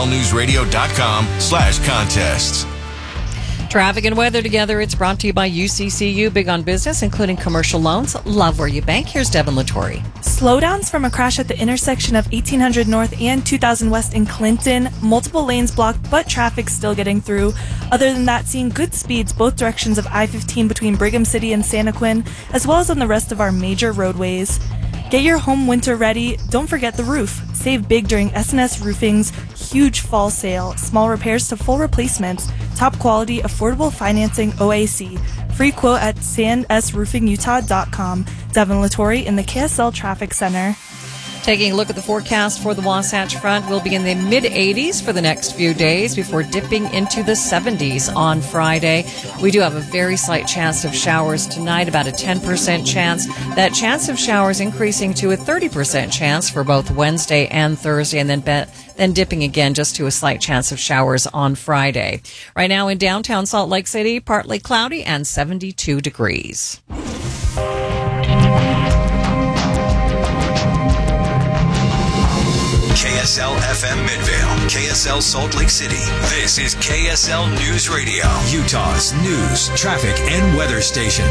kslnewsradio.com/contests. Traffic and weather together. It's brought to you by UCCU, big on business, including commercial loans. Love where you bank. Here's Devin Lattori. Slowdowns from a crash at the intersection of 1800 North and 2000 West in Clinton. Multiple lanes blocked, but traffic still getting through. Other than that, seeing good speeds both directions of I-15 between Brigham City and Santaquin, as well as on the rest of our major roadways. Get your home winter ready. Don't forget the roof. Save big during S&S Roofing's huge fall sale. Small repairs to full replacements. Top quality, affordable financing, OAC. Free quote at sandsroofingutah.com. Devin Lattori in the KSL Traffic Center. Taking a look at the forecast for the Wasatch Front, we'll be in the mid-80s for the next few days before dipping into the 70s on Friday. We do have a very slight chance of showers tonight, about a 10% chance. That chance of showers increasing to a 30% chance for both Wednesday and Thursday, and then dipping again just to a slight chance of showers on Friday. Right now in downtown Salt Lake City, partly cloudy and 72 degrees. KSL FM Midvale, KSL Salt Lake City. This is KSL News Radio, Utah's news, traffic, and weather station.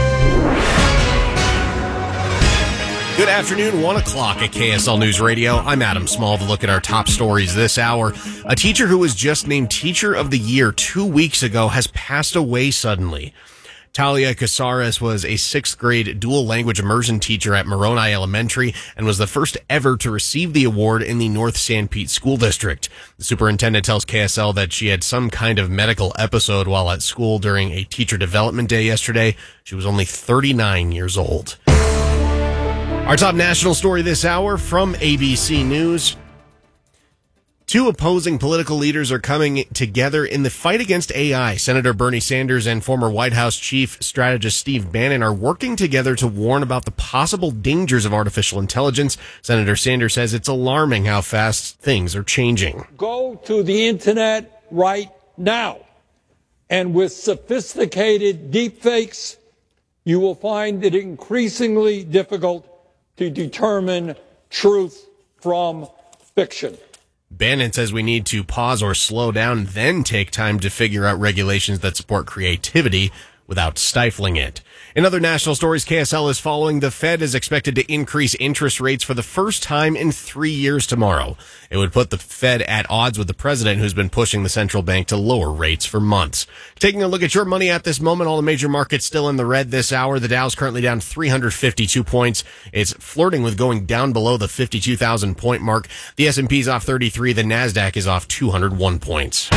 Good afternoon, 1 o'clock at KSL News Radio. I'm Adam Small. To look at our top stories this hour. A teacher who was just named Teacher of the Year 2 weeks ago has passed away suddenly. Talia Casares was a 6th grade dual language immersion teacher at Moroni Elementary and was the first ever to receive the award in the North San Pete School District. The superintendent tells KSL that she had some kind of medical episode while at school during a teacher development day yesterday. She was only 39 years old. Our top national story this hour from ABC News. 2 opposing political leaders are coming together in the fight against AI. Senator Bernie Sanders and former White House Chief Strategist Steve Bannon are working together to warn about the possible dangers of artificial intelligence. Senator Sanders says it's alarming how fast things are changing. Go to the internet right now. And with sophisticated deepfakes, you will find it increasingly difficult to determine truth from fiction. Bannon says we need to pause or slow down, then take time to figure out regulations that support creativity without stifling it. In other national stories, KSL is following. The Fed is expected to increase interest rates for the first time in 3 years tomorrow. It would put the Fed at odds with the president, who's been pushing the central bank to lower rates for months. Taking a look at your money at this moment, all the major markets still in the red this hour. The Dow's currently down 352 points. It's flirting with going down below the 52,000 point mark. The S&P's off 33. The NASDAQ is off 201 points.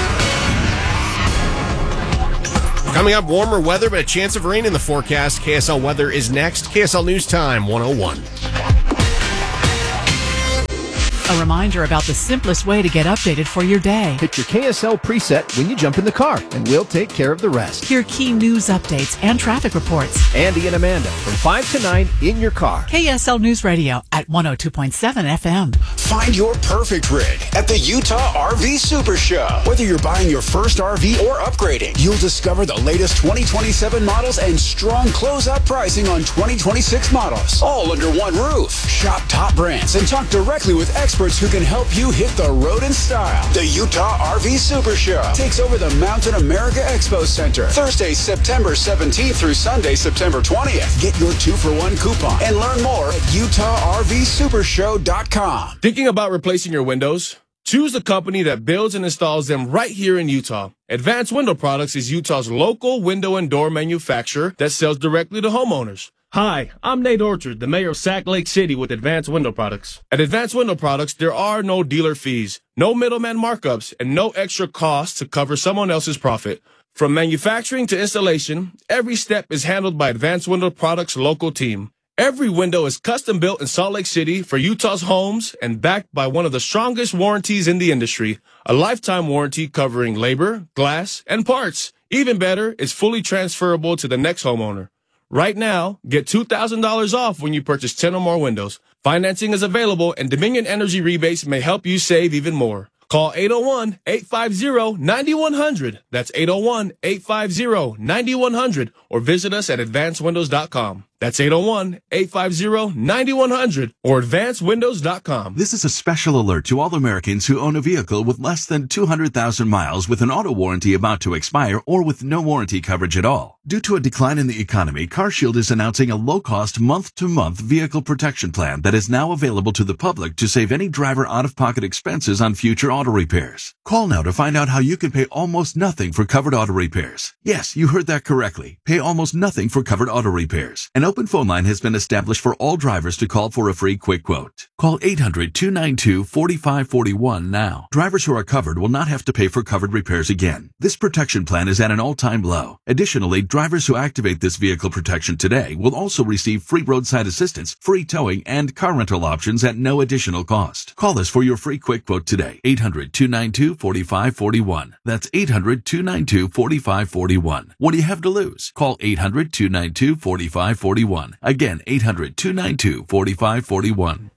Coming up, warmer weather, but a chance of rain in the forecast. KSL weather is next. KSL News Time 101. A reminder about the simplest way to get updated for your day. Hit your KSL preset when you jump in the car, and we'll take care of the rest. Hear key news updates and traffic reports. Andy and Amanda from 5 to 9 in your car. KSL News Radio at 102.7 FM. Find your perfect rig at the Utah RV Super Show. Whether you're buying your first RV or upgrading, you'll discover the latest 2027 models and strong closeout pricing on 2026 models, all under one roof. Shop top brands and talk directly with experts who can help you hit the road in style. The Utah RV Super Show takes over the Mountain America Expo Center Thursday, September 17th through Sunday, September 20th. Get your 2-for-1 coupon and learn more at UtahRVSupershow.com. Thinking about replacing your windows? Choose the company that builds and installs them right here in Utah. Advanced Window Products is Utah's local window and door manufacturer that sells directly to homeowners. Hi, I'm Nate Orchard, the mayor of Sac Lake City with Advanced Window Products. At Advanced Window Products, there are no dealer fees, no middleman markups, and no extra costs to cover someone else's profit. From manufacturing to installation, every step is handled by Advanced Window Products' local team. Every window is custom built in Salt Lake City for Utah's homes and backed by one of the strongest warranties in the industry, a lifetime warranty covering labor, glass, and parts. Even better, it's fully transferable to the next homeowner. Right now, get $2,000 off when you purchase 10 or more windows. Financing is available, and Dominion Energy rebates may help you save even more. Call 801-850-9100. That's 801-850-9100, or visit us at advancedwindows.com. That's 801-850-9100 or advancedwindows.com. This is a special alert to all Americans who own a vehicle with less than 200,000 miles with an auto warranty about to expire or with no warranty coverage at all. Due to a decline in the economy, CarShield is announcing a low-cost month-to-month vehicle protection plan that is now available to the public to save any driver out-of-pocket expenses on future auto repairs. Call now to find out how you can pay almost nothing for covered auto repairs. Yes, you heard that correctly. Pay almost nothing for covered auto repairs. An open phone line has been established for all drivers to call for a free quick quote. Call 800-292-4541 now. Drivers who are covered will not have to pay for covered repairs again. This protection plan is at an all-time low. Additionally, drivers who activate this vehicle protection today will also receive free roadside assistance, free towing, and car rental options at no additional cost. Call us for your free quick quote today. 800-292-4541. That's 800-292-4541. What do you have to lose? Call 800-292-4541. Again, 800-292-4541.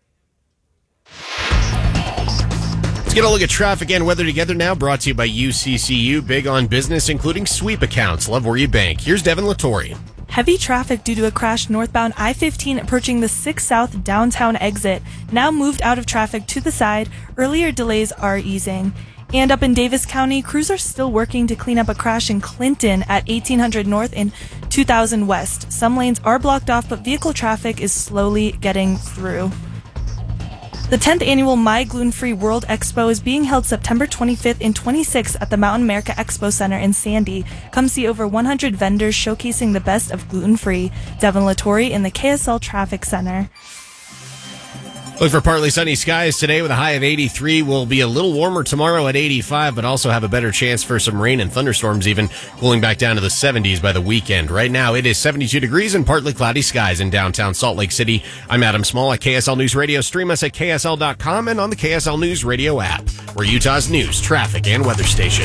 Let's get a look at traffic and weather together now, brought to you by UCCU. Big on business, including sweep accounts. Love where you bank. Here's Devin Lattori. Heavy traffic due to a crash northbound I-15 approaching the 6 South downtown exit. Now moved out of traffic to the side. Earlier delays are easing. And up in Davis County, crews are still working to clean up a crash in Clinton at 1800 North and 2000 West. Some lanes are blocked off, but vehicle traffic is slowly getting through. The 10th annual My Gluten-Free World Expo is being held September 25th and 26th at the Mountain America Expo Center in Sandy. Come see over 100 vendors showcasing the best of gluten-free. Devin Lattori in the KSL Traffic Center. Look for partly sunny skies today with a high of 83. Will be a little warmer tomorrow at 85, but also have a better chance for some rain and thunderstorms, even cooling back down to the 70s by the weekend. Right now, it is 72 degrees and partly cloudy skies in downtown Salt Lake City. I'm Adam Small at KSL News Radio. Stream us at KSL.com and on the KSL News Radio app. We're Utah's news, traffic, and weather station.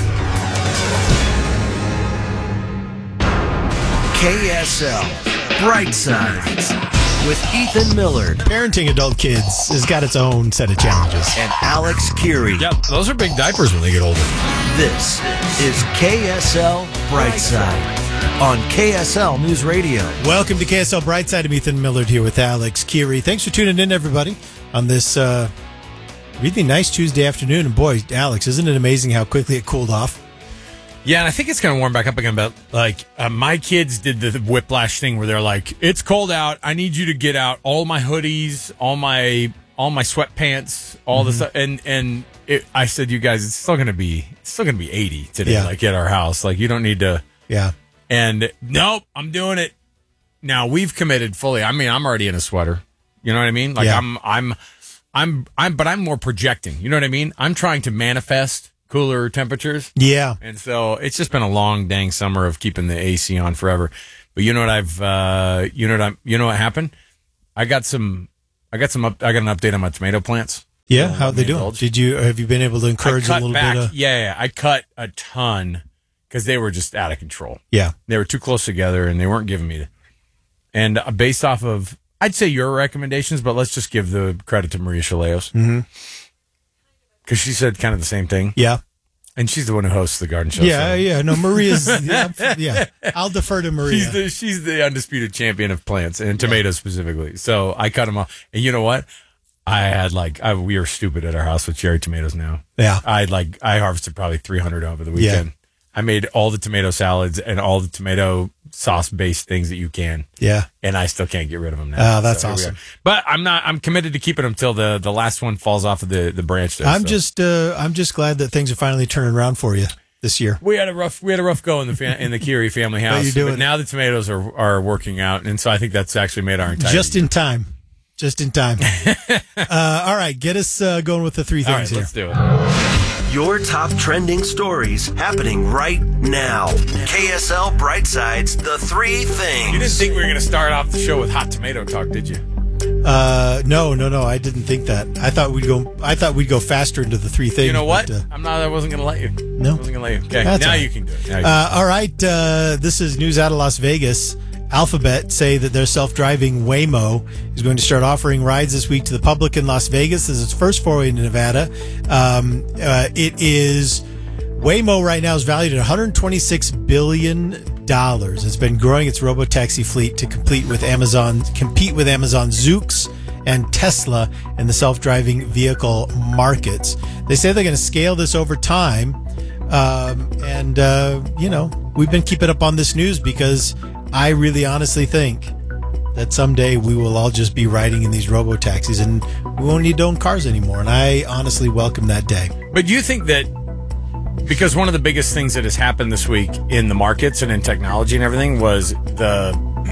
KSL Bright Side. with Ethan Millard. Parenting adult kids has got its own set of challenges. And Alex Curie. Yep, those are big diapers when they get older. This is KSL Brightside on KSL News Radio. Welcome to KSL Brightside. I'm Ethan Millard here with Alex Curie. Thanks for tuning in, everybody, on this really nice Tuesday afternoon. And boy, Alex, isn't it amazing how quickly it cooled off? Yeah, and I think it's going to warm back up again. But my kids did the whiplash thing where they're like, "It's cold out. I need you to get out all my hoodies, all my sweatpants, all the stuff." And I said, "You guys, it's still going to be 80 today, like at our house. Like you don't need to." Yeah. And nope, I'm doing it. Now we've committed fully. I mean, I'm already in a sweater. You know what I mean? Like but I'm more projecting. You know what I mean? I'm trying to manifest cooler temperatures. Yeah. And so it's just been a long dang summer of keeping the AC on forever. But you know what you know what happened? I got an update on my tomato plants. Yeah, how'd they do? Have you been able to encourage a little bit? Yeah, I cut a ton because they were just out of control. Yeah. They were too close together and they weren't giving me and based off of, I'd say your recommendations, but let's just give the credit to Maria Chaleos. Mm-hmm. Because she said kind of the same thing. Yeah. And she's the one who hosts the garden show. Yeah. No, Maria's, yeah. I'll defer to Maria. She's the undisputed champion of plants and tomatoes specifically. So I cut them off. And you know what? I had we are stupid at our house with cherry tomatoes now. Yeah. I harvested probably 300 over the weekend. Yeah. I made all the tomato salads and all the tomato sauce based things that you can. Yeah. And I still can't get rid of them now. Oh, that's awesome. But I'm committed to keeping them till the last one falls off of the branch there. I'm just glad that things are finally turning around for you this year. We had a rough go in the Curie family house. But now the tomatoes are working out, and so I think that's actually made our entire Just in time. All right, get us going with the three things here. Let's do it. Your top trending stories happening right now. KSL Brightside's The Three Things. You didn't think we were going to start off the show with hot tomato talk, did you? No. I didn't think that. I thought we'd go faster into the three things. You know what? I wasn't going to let you. No. I wasn't going to let you. Okay, That's now right. You can do it. All right. This is news out of Las Vegas. Alphabet say that their self-driving Waymo is going to start offering rides this week to the public in Las Vegas. This is its first foray into Nevada. Waymo right now is valued at $126 billion. It's been growing its robotaxi fleet to compete with Amazon Zoox and Tesla in the self-driving vehicle markets. They say they're going to scale this over time. We've been keeping up on this news because I really honestly think that someday we will all just be riding in these robo-taxis and we won't need to own cars anymore. And I honestly welcome that day. But do you think that because one of the biggest things that has happened this week in the markets and in technology and everything was the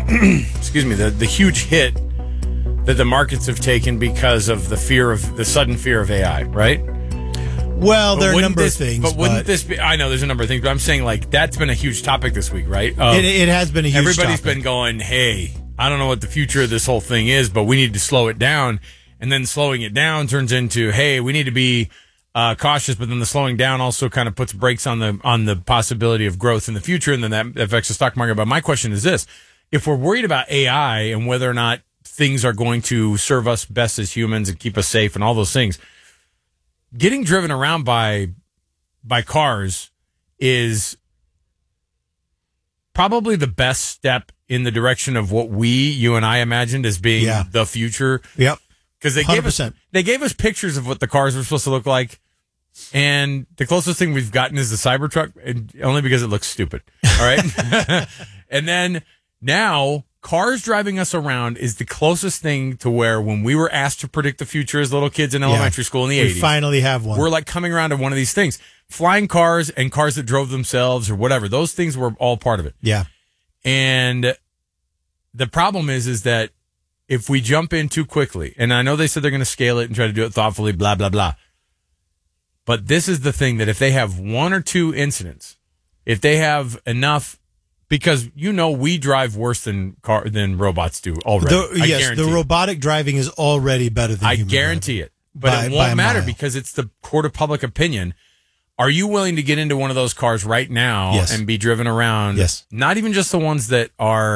huge hit that the markets have taken because of the sudden fear of AI, right? Well, there are a number of things. But wouldn't this be... I know there's a number of things, but I'm saying that's been a huge topic this week, right? It has been a huge Everybody's topic. been going, hey, I don't know what the future of this whole thing is, but we need to slow it down. And then slowing it down turns into, hey, we need to be cautious, but then the slowing down also kind of puts brakes on the possibility of growth in the future, and then that affects the stock market. But my question is this. If we're worried about AI and whether or not things are going to serve us best as humans and keep us safe and all those things, getting driven around by cars is probably the best step in the direction of what you and I imagined as being the future. Yep. Because they gave us pictures of what the cars were supposed to look like, and the closest thing we've gotten is the Cybertruck, and only because it looks stupid. All right. And then now cars driving us around is the closest thing to where when we were asked to predict the future as little kids in elementary school in the 80s. We finally have one. We're like coming around to one of these things. Flying cars and cars that drove themselves or whatever. Those things were all part of it. Yeah. And the problem is that if we jump in too quickly, and I know they said they're going to scale it and try to do it thoughtfully, blah, blah, blah. But this is the thing that if they have one or two incidents, if they have enough, because we drive worse than robots do already. The robotic driving is already better than human guarantee driving. it. But it won't matter because it's the court of public opinion. Are you willing to get into one of those cars right now and be driven around? Yes. Not even just the ones that are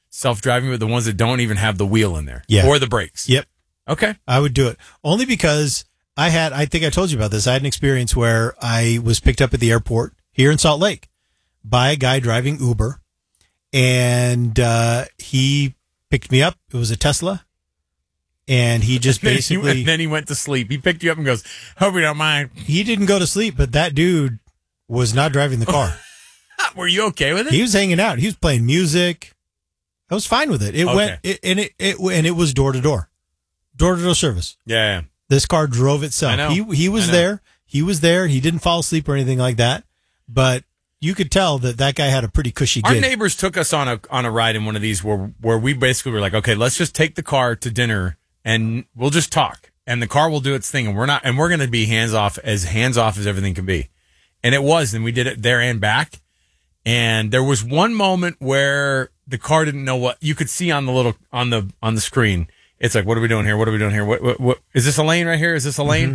self-driving, but the ones that don't even have the wheel in there. Yeah. Or the brakes. Yep. Okay. I would do it. Only because I think I told you about this. I had an experience where I was picked up at the airport here in Salt Lake by a guy driving Uber, and he picked me up. It was a Tesla, and he just basically... then he went to sleep. He picked you up and goes, hope you don't mind. He didn't go to sleep, but that dude was not driving the car. Were you okay with it? He was hanging out. He was playing music. I was fine with it. It went, and it was door-to-door service. Yeah. This car drove itself. I know. He was there. He was there. He didn't fall asleep or anything like that. But you could tell that guy had a pretty cushy gig. Our neighbors took us on a ride in one of these where we basically were like, okay, let's just take the car to dinner and we'll just talk, and the car will do its thing, and we're going to be hands off as everything can be. And it was, and we did it there and back. And there was one moment where the car didn't know what you could see on the screen. It's like, what are we doing here? What are we doing here? What is this a lane right here? Is this a lane?